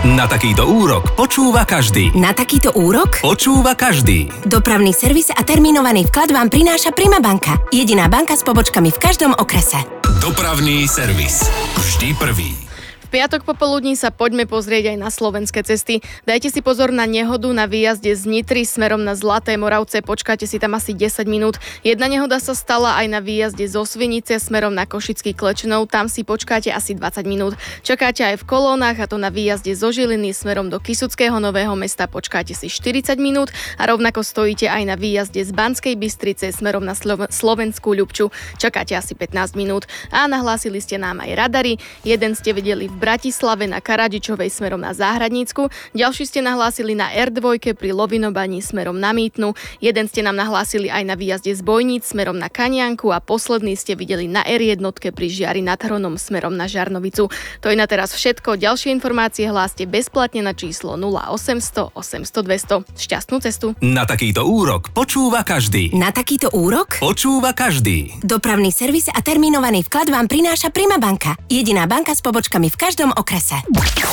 Na takýto úrok počúva každý. Na takýto úrok? Počúva každý. Dopravný servis a termínovaný vklad vám prináša Prima banka. Jediná banka s pobočkami v každom okrese. Dopravný servis. Vždy prvý. V piatok popoludní sa poďme pozrieť aj na slovenské cesty. Dajte si pozor na nehodu na výjazde z Nitry smerom na Zlaté Moravce. Počkáte si tam asi 10 minút. Jedna nehoda sa stala aj na výjazde zo Svinice smerom na Košický Klečnov. Tam si počkáte asi 20 minút. Čakáte aj v kolónach, a to na výjazde zo Žiliny smerom do Kysuckého Nového Mesta. Počkáte si 40 minút a rovnako stojíte aj na výjazde z Banskej Bystrice smerom na Slovenskú Ľubču. Čakáte asi 15 minút. A nahlásili ste nám aj radary. Jeden ste videli v Bratislave na Karadžičovej smerom na Záhradnícku, ďalší ste nahlásili na R2 pri Lovinobaní smerom na Mýtnu, jeden ste nám nahlásili aj na výjazde z Bojníc smerom na Kanianku a posledný ste videli na R1 pri Žiari nad Hronom smerom na Žarnovicu. To je na teraz všetko. Ďalšie informácie hláste bezplatne na číslo 0800 800 200. Šťastnú cestu. Na takýto úrok počúva každý. Na takýto úrok? Počúva každý. Dopravný servis a termínovaný vklad vám prináša Prima banka. Jediná banka s pobočkami v každom okrese.